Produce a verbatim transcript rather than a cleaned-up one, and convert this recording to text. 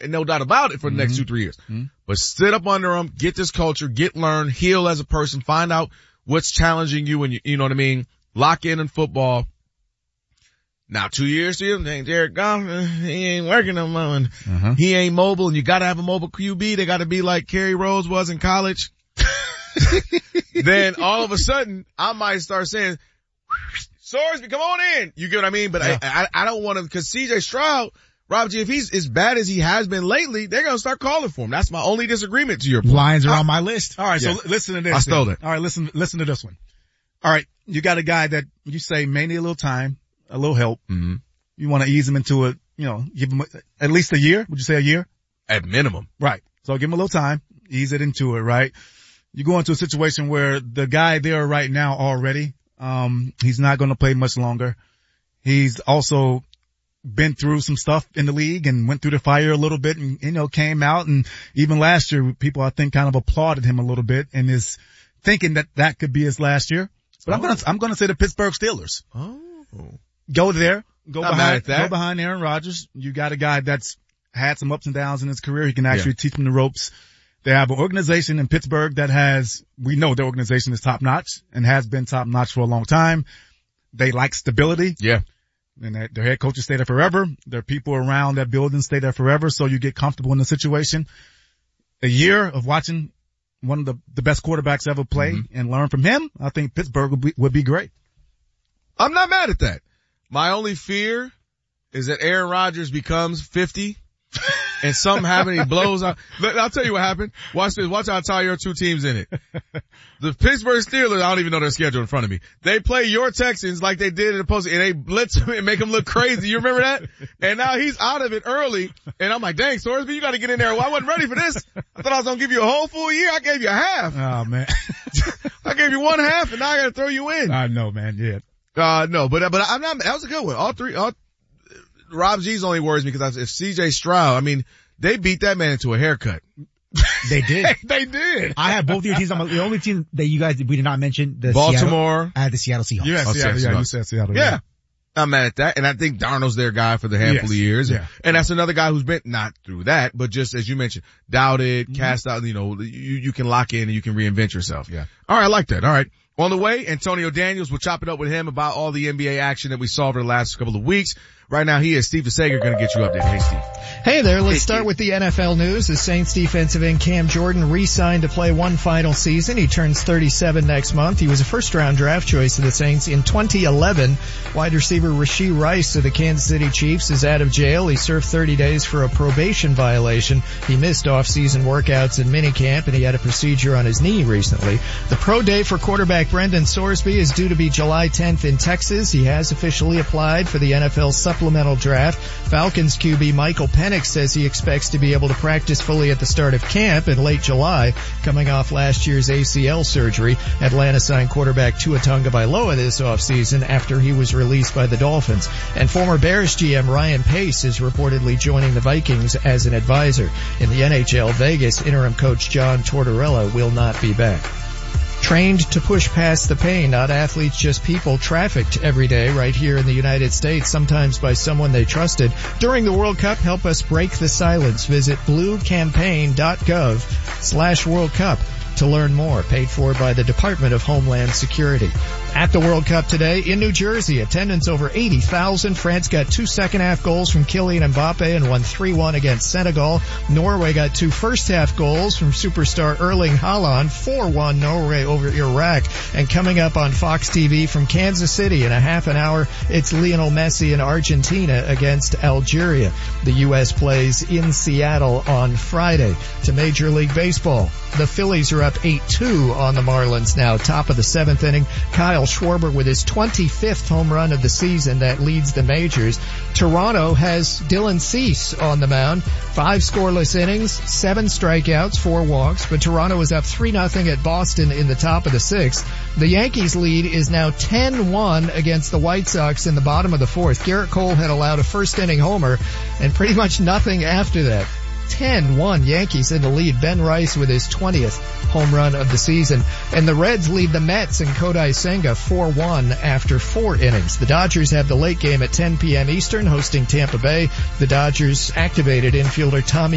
no doubt about it for the mm-hmm. next two, three years. Mm-hmm. But sit up under him, get this culture, get learn, heal as a person, find out what's challenging you and you, you know what I mean? Lock in in football. Now two years to you, Jared Goff, he ain't working no more. And uh-huh. He ain't mobile and you gotta have a mobile Q B. They gotta be like Kerry Rose was in college. Then all of a sudden, I might start saying, Sorsby, come on in. You get what I mean? But yeah. I, I, I don't want to, cause C J Stroud, Rob G, if he's as bad as he has been lately, they're going to start calling for him. That's my only disagreement to your point. Lions are I, on my list. All right. Yeah. So listen to this. I stole it. All right. Listen, listen to this one. All right. You got a guy that you say may need a little time, a little help. Mm-hmm. You want to ease him into it, you know, give him at least a year. Would you say a year? At minimum. Right. So give him a little time, ease it into it, right? You go into a situation where the guy there right now already, um, he's not going to play much longer. He's also been through some stuff in the league and went through the fire a little bit and, you know, came out. And even last year, people, I think, kind of applauded him a little bit and is thinking that that could be his last year. But oh. I'm going to, I'm going to say the Pittsburgh Steelers. Oh. Go there. Go Not behind, that. go behind Aaron Rodgers. You got a guy that's had some ups and downs in his career. He can actually yeah. teach him the ropes. They have an organization in Pittsburgh that has, we know their organization is top notch and has been top notch for a long time. They like stability. Yeah. And their head coaches stay there forever. Their people around that building stay there forever. So you get comfortable in the situation. A year of watching one of the, the best quarterbacks ever play mm-hmm. and learn from him, I think Pittsburgh would be, would be great. I'm not mad at that. My only fear is that Aaron Rodgers becomes fifty and something happened, he blows out. I'll tell you what happened. Watch this. Watch how I tie your two teams in it. The Pittsburgh Steelers, I don't even know their schedule in front of me. They play your Texans like they did in the post, and they blitz him and make him look crazy. You remember that? And now he's out of it early, and I'm like, dang, Sorsby, you gotta get in there. Well, I wasn't ready for this. I thought I was gonna give you a whole full year. I gave you a half. Oh, man. I gave you one half, and now I gotta throw you in. I know, man. Yeah. Uh, no, but, but I'm not, that was a good one. All three, all, Rob G's only worries me because if C J Stroud, I mean, they beat that man into a haircut. They did. They did. I have both your teams. I'm the only team that you guys, we did not mention, the Baltimore. Seattle, I had the Seattle Seahawks. Yeah, oh, Seattle, yeah, you said Seattle. Yeah. yeah. I'm mad at that. And I think Darnold's their guy for the handful yes. of years. Yeah. And that's another guy who's been, not through that, but just as you mentioned, doubted, mm-hmm. cast out, you know, you, you can lock in and you can reinvent yourself. Yeah. All right. I like that. All right. On the way, Antonio Daniels, we'll chop it up with him about all the N B A action that we saw over the last couple of weeks. Right now, he is Steve DeSager going to get you updated. Hey, Steve. Hey there. Let's start with the N F L news. The Saints defensive end Cam Jordan re-signed to play one final season. He turns thirty-seven next month. He was a first-round draft choice of the Saints in twenty eleven. Wide receiver Rashee Rice of the Kansas City Chiefs is out of jail. He served thirty days for a probation violation. He missed off-season workouts and minicamp, and he had a procedure on his knee recently. The pro day for quarterback Brendan Sorsby is due to be July tenth in Texas. He has officially applied for the N F L supplemental draft. Falcons Q B Michael Penix says he expects to be able to practice fully at the start of camp in late July, coming off last year's A C L surgery. Atlanta signed quarterback Tua Tagovailoa this offseason after he was released by the Dolphins. And former Bears G M Ryan Pace is reportedly joining the Vikings as an advisor. In the N H L, Vegas interim coach John Tortorella will not be back. Trained to push past the pain, not athletes, just people trafficked every day right here in the United States, sometimes by someone they trusted. During the World Cup, help us break the silence. Visit bluecampaign.gov slash World Cup to learn more. Paid for by the Department of Homeland Security. At the World Cup today in New Jersey, attendance over eighty thousand. France got two second-half goals from Kylian Mbappe and won three one against Senegal. Norway got two first-half goals from superstar Erling Haaland, four one Norway over Iraq. And coming up on Fox T V from Kansas City in a half an hour, it's Lionel Messi and Argentina against Algeria. The U S plays in Seattle on Friday. To Major League Baseball, the Phillies are up eight two on the Marlins now, top of the seventh inning. Kyle Schwarber with his twenty-fifth home run of the season that leads the majors. Toronto has Dylan Cease on the mound. Five scoreless innings, seven strikeouts, four walks, but Toronto is up three nothing at Boston in the top of the sixth. The Yankees lead is now ten one against the White Sox in the bottom of the fourth. Garrett Cole had allowed a first inning homer and pretty much nothing after that. ten one Yankees in the lead. Ben Rice with his twentieth home run of the season. And the Reds lead the Mets and Kodai Senga four one after four innings. The Dodgers have the late game at ten p.m. Eastern hosting Tampa Bay. The Dodgers activated infielder Tommy